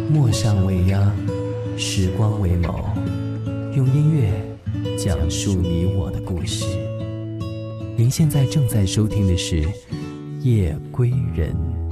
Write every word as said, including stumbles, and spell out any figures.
陌上未央，时光为眸，用音乐讲述你我的故事。您现在正在收听的是《夜归人》。